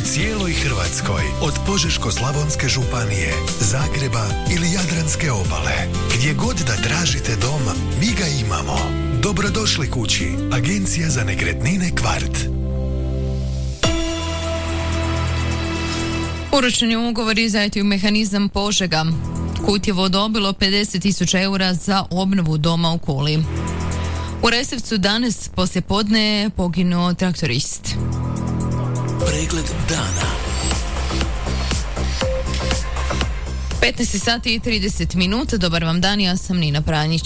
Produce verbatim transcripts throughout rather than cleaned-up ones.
cijeloj Hrvatskoj, od Požeško-slavonske županije, Zagreba ili Jadranske obale. Gdje god da tražite dom, mi ga imamo. Dobrodošli kući. Agencija za nekretnine Kvart. Uručeni ugovori za I T mehanizam Požega. Kutjevo dobilo pedeset tisuća eura za obnovu doma u Kuli. U Resevcu danas poslijepodne poginuo traktorist. Pregled dana. petnaest sati i trideset minuta. Dobar vam dan, ja sam Nina Pranjić.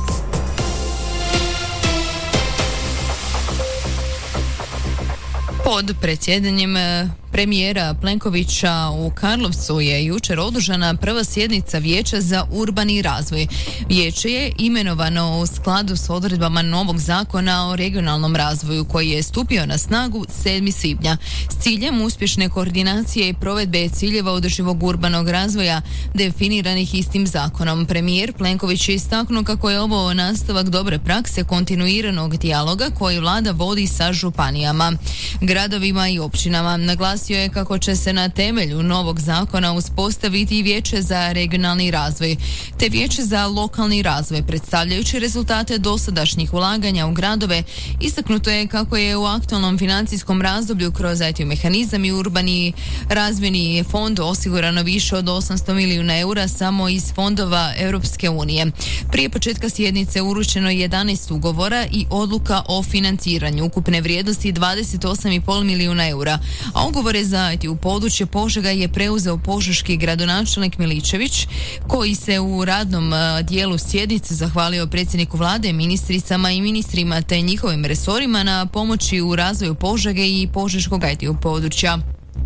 Pod predsjedanjem premijera Plenkovića u Karlovcu je jučer održana prva sjednica Vijeća za urbani razvoj. Vijeće je imenovano u skladu s odredbama novog zakona o regionalnom razvoju koji je stupio na snagu sedmog svibnja s ciljem uspješne koordinacije i provedbe ciljeva održivog urbanog razvoja definiranih istim zakonom. Premijer Plenković je istaknuo kako je ovo nastavak dobre prakse kontinuiranog dijaloga koji vlada vodi sa županijama, gradovima i općinama. Naglasio je kako će se na temelju novog zakona uspostaviti i Vijeće za regionalni razvoj te Vijeće za lokalni razvoj. Predstavljajući rezultate dosadašnjih ulaganja u gradove, istaknuto je kako je u aktualnom financijskom razdoblju kroz I T mehanizam i urbani razvojni fond osigurano više od osamsto milijuna eura samo iz fondova Europske unije. Prije početka sjednice uručeno je jedanaest ugovora i odluka o financiranju ukupne vrijednosti dvadeset osam i pol milijuna eura, a ugovore za I T u područje Požega je preuzeo požeški gradonačelnik Miličević, koji se u radnom dijelu sjednice zahvalio predsjedniku vlade, ministricama i ministrima te njihovim resorima na pomoći u razvoju Požege i požeškog I T područja.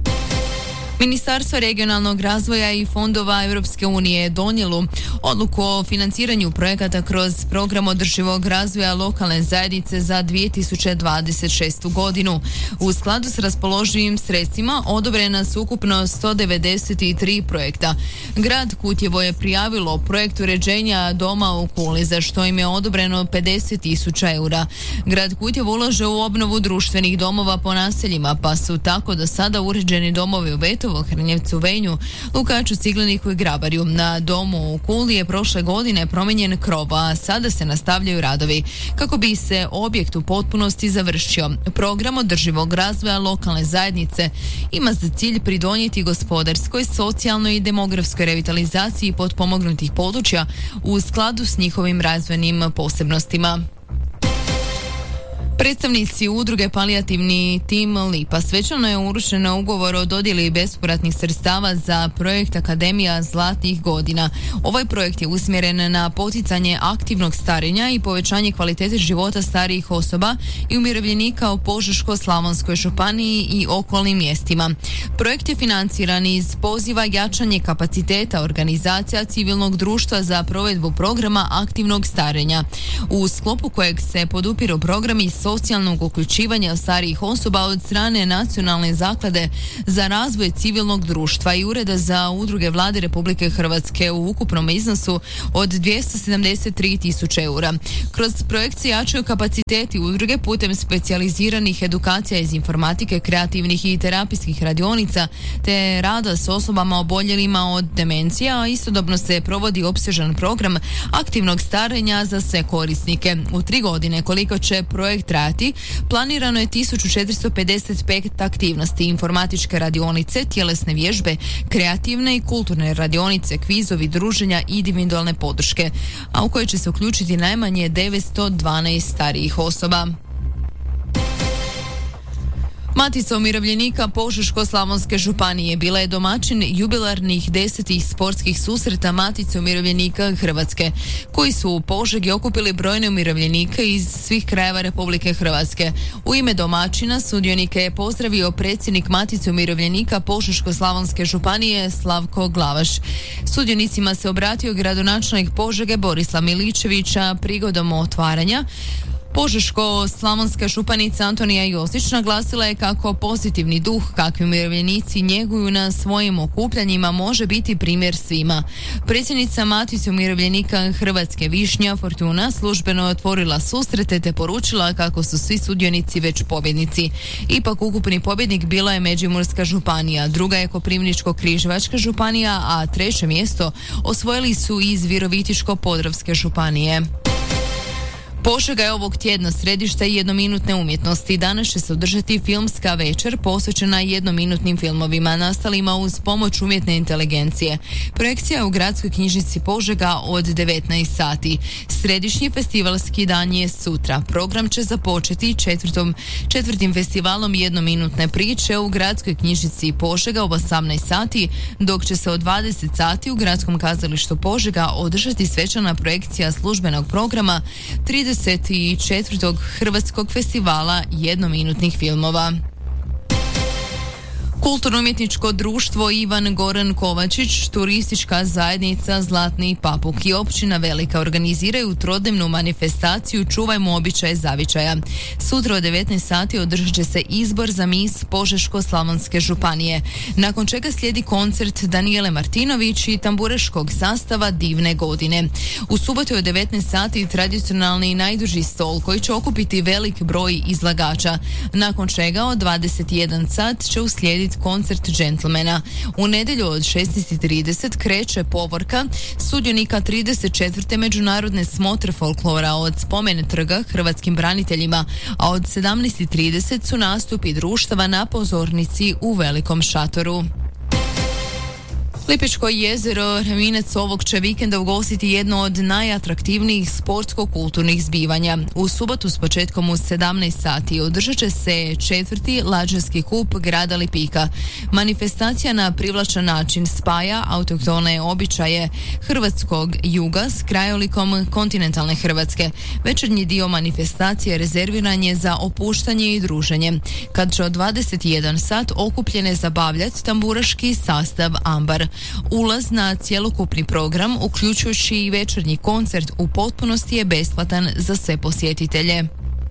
Ministarstvo regionalnog razvoja i fondova Europske unije je donijelo odluku o financiranju projekata kroz program održivog razvoja lokalne zajednice za dvije tisuće dvadeset šestu godinu. U skladu s raspoloživim sredstvima odobrena su ukupno sto devedeset tri projekta. Grad Kutjevo je prijavilo projekt uređenja doma u Kuli, za što im je odobreno pedeset tisuća eura. Grad Kutjevo ulaže u obnovu društvenih domova po naseljima, pa su tako do sada uređeni domovi u Betu, Hrnjevcu, Venju, Lukaču, Cigleniku i Grabarju. Na domu u Kuli je prošle godine promijenjen krov, a sada se nastavljaju radovi kako bi se objekt u potpunosti završio. Program održivog razvoja lokalne zajednice ima za cilj pridonijeti gospodarskoj, socijalnoj i demografskoj revitalizaciji potpomognutih područja u skladu s njihovim razvojnim posebnostima. Predstavnici udruge Palijativni tim Lipa svečano je uručeno ugovor o dodjeli bespovratnih sredstava za projekt Akademija zlatnih godina. Ovaj projekt je usmjeren na poticanje aktivnog starenja i povećanje kvalitete života starijih osoba i umirovljenika u Požeško-slavonskoj županiji i okolnim mjestima. Projekt je financiran iz poziva jačanje kapaciteta organizacija civilnog društva za provedbu programa aktivnog starenja, u sklopu kojeg se podupiru programi socijalnog uključivanja starijih osoba od strane Nacionalne zaklade za razvoj civilnog društva i Ureda za udruge Vlade Republike Hrvatske u ukupnom iznosu od dvjesto sedamdeset tri tisuće eura. Kroz projekt se jačaju kapaciteti udruge putem specijaliziranih edukacija iz informatike, kreativnih i terapijskih radionica te rada s osobama oboljelima od demencija, a istodobno se provodi opsežan program aktivnog starenja za sve korisnike. U tri godine koliko će projekt trajati, planirano je tisuću četiristo pedeset pet aktivnosti, informatičke radionice, tjelesne vježbe, kreativne i kulturne radionice, kvizovi, druženja i individualne podrške, a u koje će se uključiti najmanje devetsto dvanaest starijih osoba. Matica umirovljenika Požeško-slavonske županije bila je domaćin jubilarnih desetih sportskih susreta Matice umirovljenika Hrvatske, koji su u Požegi okupili brojne umirovljenike iz svih krajeva Republike Hrvatske. U ime domaćina sudionike je pozdravio predsjednik Matice umirovljenika Požeško-slavonske županije Slavko Glavaš. Sudionicima se obratio gradonačelnik Požege Borislav Miličevića prigodom otvaranja Požeško-slavonska županica Antonija Josić naglasila je kako pozitivni duh kakvi umirovljenici njeguju na svojim okupljanjima može biti primjer svima. Predsjednica Matice umirovljenika Hrvatske Višnja Fortuna službeno je otvorila susrete te poručila kako su svi sudionici već pobjednici. Ipak ukupni pobjednik bila je Međimurska županija, druga je Koprivničko-križevačka županija, a treće mjesto osvojili su iz Virovitičko-podravske županije. Požega je ovog tjedna središte jednominutne umjetnosti. Danas će se održati filmska večer posvećena jednominutnim filmovima nastalima uz pomoć umjetne inteligencije. Projekcija je u Gradskoj knjižnici Požega od devetnaest sati. Središnji festivalski dan je sutra. Program će započeti četvrtom, četvrtim festivalom jednominutne priče u Gradskoj knjižnici Požega u osamnaest sati, dok će se od dvadeset sati u Gradskom kazalištu Požega održati svečana projekcija službenog programa trideset četvrtog Hrvatskog festivala jednominutnih filmova. Kulturno-umjetničko društvo Ivan Goran Kovačić, turistička zajednica Zlatni Papuk i općina Velika organiziraju trodnevnu manifestaciju Čuvajmo običaje zavičaja. Sutra od devetnaest sati održat će se izbor za mis Požeško-slavonske županije, nakon čega slijedi koncert Danijele Martinović i tambureškog sastava Divne godine. U subotu od devetnaest sati tradicionalni najduži stol koji će okupiti velik broj izlagača, nakon čega od dvadeset jedan sat će uslijediti koncert džentlmena. U nedjelju od šesnaest i trideset kreće povorka sudionika trideset četvrte međunarodne smotre folklora od Spomen trga hrvatskim braniteljima, a od sedamnaest i trideset su nastupi društava na pozornici u Velikom šatoru. Lipičko jezero Reminec ovog će vikenda ugostiti jedno od najatraktivnijih sportsko-kulturnih zbivanja. U subotu s početkom u sedamnaest sati održat će se četvrti lađarski kup grada Lipika. Manifestacija na privlačan način spaja autohtone običaje hrvatskog juga s krajolikom kontinentalne Hrvatske. Večernji dio manifestacije rezerviran je za opuštanje i druženje, kad će od dvadeset jedan sat okupljene zabavljati tamburaški sastav Ambar. Ulaz na cjelokupni program, uključujući i večernji koncert, u potpunosti je besplatan za sve posjetitelje.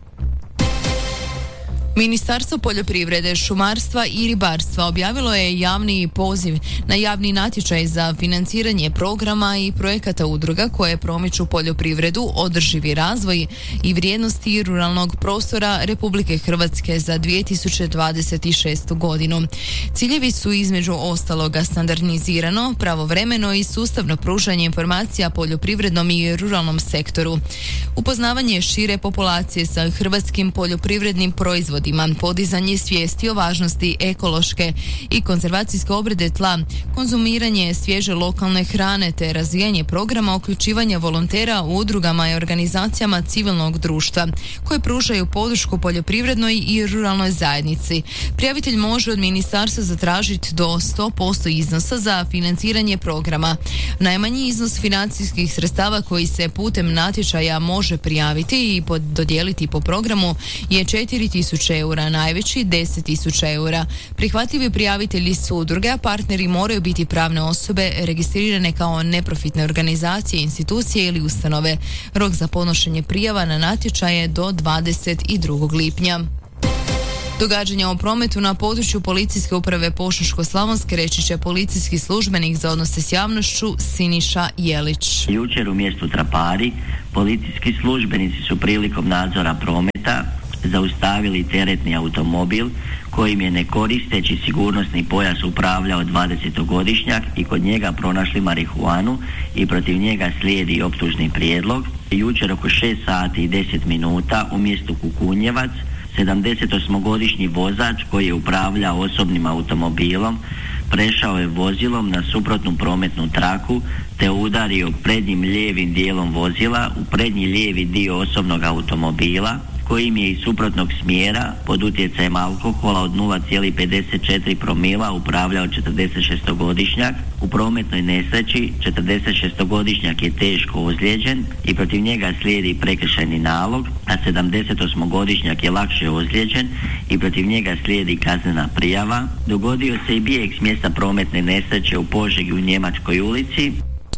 Ministarstvo poljoprivrede, šumarstva i ribarstva objavilo je javni poziv na javni natječaj za financiranje programa i projekata udruga koje promiču poljoprivredu, održivi razvoj i vrijednosti ruralnog prostora Republike Hrvatske za dvije tisuće dvadeset šestu godinu. Ciljevi su između ostaloga standardizirano, pravovremeno i sustavno pružanje informacija poljoprivrednom i ruralnom sektoru, upoznavanje šire populacije sa hrvatskim poljoprivrednim proizvodima, podizanje svijesti o važnosti ekološke i konzervacijske obrade tla, konzumiranje svježe lokalne hrane te razvijanje programa uključivanja volontera u udrugama i organizacijama civilnog društva koje pružaju podršku poljoprivrednoj i ruralnoj zajednici. Prijavitelj može od ministarstva zatražiti do sto posto iznosa za financiranje programa. Najmanji iznos financijskih sredstava koji se putem natječaja može prijaviti i dodijeliti po programu je četiri tisuće eura, najveći deset tisuća eura. Prihvatljivi prijavitelji su udruge, a partneri moraju biti pravne osobe registrirane kao neprofitne organizacije, institucije ili ustanove. Rok za podnošenje prijava na natječaje do dvadeset drugog lipnja. Događanja o prometu na području policijske uprave Požeško-slavonske reći će policijski službenik za odnose s javnošću Siniša Jelić. Jučer u mjestu Trapari policijski službenici su prilikom nadzora prometa zaustavili teretni automobil kojim je ne koristeći sigurnosni pojas upravljao dvadesetogodišnjak i kod njega pronašli marihuanu i protiv njega slijedi optužni prijedlog. Jučer oko šest sati i deset minuta u mjestu Kukunjevac sedamdesetosmogodišnji vozač koji je upravljao osobnim automobilom prešao je vozilom na suprotnu prometnu traku te udario prednjim lijevim dijelom vozila u prednji lijevi dio osobnog automobila kojim je iz suprotnog smjera pod utjecajem alkohola od nula zarez pedeset četiri promila upravljao četrdesetšestogodišnjak. U prometnoj nesreći četrdesetšestogodišnjak je teško ozlijeđen i protiv njega slijedi prekršajni nalog, a sedamdesetosmogodišnjak je lakše ozlijeđen i protiv njega slijedi kaznena prijava. Dogodio se i bijeg s mjesta prometne nesreće u Požegi u Njemačkoj ulici.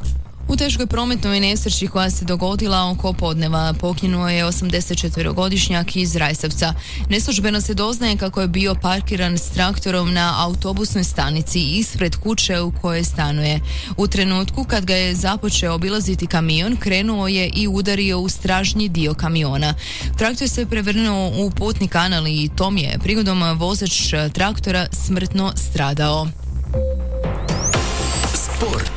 U teškoj prometnoj nesreći koja se dogodila oko podneva poginuo je osamdesetčetverogodišnjak iz Rajsevca. Neslužbeno se doznaje kako je bio parkiran s traktorom na autobusnoj stanici ispred kuće u kojoj stanuje. U trenutku kad ga je započeo obilaziti kamion, krenuo je i udario u stražnji dio kamiona. Traktor se prevrnuo u putni kanal i tom je prigodom vozač traktora smrtno stradao. Sport.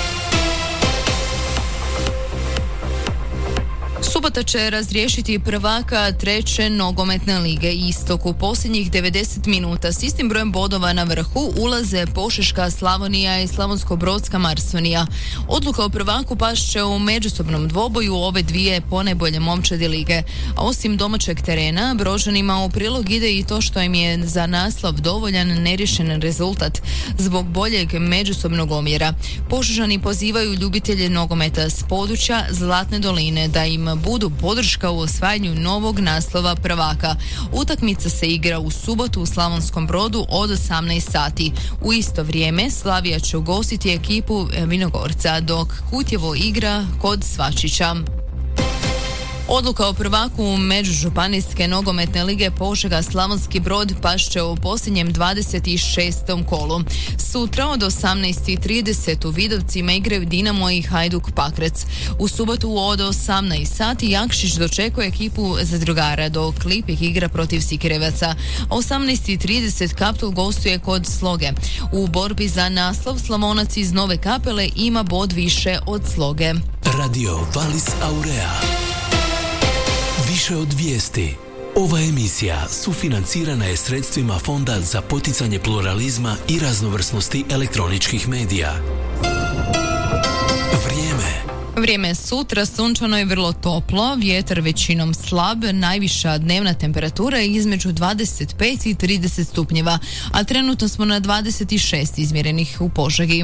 Subota će razriješiti prvaka treće nogometne lige Istok. U posljednjih devedeset minuta s istim brojem bodova na vrhu ulaze Požeška Slavonija i Slavonsko-brodska Marsonija. Odluka o prvaku pašće u međusobnom dvoboju ove dvije ponajbolje momčadi lige. A osim domaćeg terena, Brođanima u prilog ide i to što im je za naslov dovoljan neriješen rezultat zbog boljeg međusobnog omjera. Požežani pozivaju ljubitelje nogometa s područja Zlatne doline da im budu podrška u osvajanju novog naslova prvaka. Utakmica se igra u subotu u Slavonskom Brodu od osamnaest sati. U isto vrijeme Slavija će ugostiti ekipu Vinogorca, dok Kutjevo igra kod Svačića. Odluka o prvaku međužupanijske nogometne lige Požega Slavonski Brod pašće u posljednjem dvadeset šestom kolu. Sutra od osamnaest i trideset u Vidovcima igraju Dinamo i Hajduk Pakrac. U subotu od osamnaest sati Jakšić dočekuje ekipu Zadrugara, dok Lipik igra protiv Sikirevaca. osamnaest i trideset Kaptol gostuje kod Sloge. U borbi za naslov Slavonac iz Nove Kapele ima bod više od Sloge. Radio Valis Aurea. Više od vijesti. Ova emisija sufinancirana je sredstvima Fonda za poticanje pluralizma i raznovrsnosti elektroničkih medija. Vrijeme. Vrijeme je sutra, sunčano i vrlo toplo, vjetar većinom slab, najviša dnevna temperatura je između dvadeset pet i trideset stupnjeva, a trenutno smo na dvadeset šest izmjerenih u Požegi.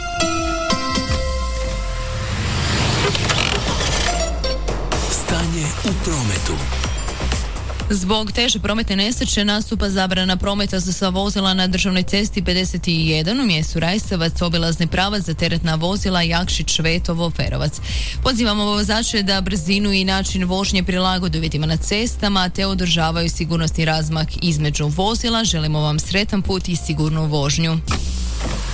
Stanje u prometu. Zbog teže prometne nesreće nastupa zabrana prometa za sva vozila na državnoj cesti pedeset jedan u mjestu Rajsavac, obilazni pravac za teretna vozila Jakšić, Vetovo, Ferovac. Pozivamo vozače da brzinu i način vožnje prilagode uvjetima na cestama te održavaju sigurnosni razmak između vozila. Želimo vam sretan put i sigurnu vožnju.